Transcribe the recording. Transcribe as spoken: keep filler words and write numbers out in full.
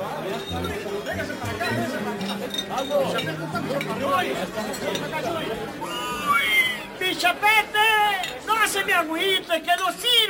¡Pichapete! ¡No se me agüite, que no sirve!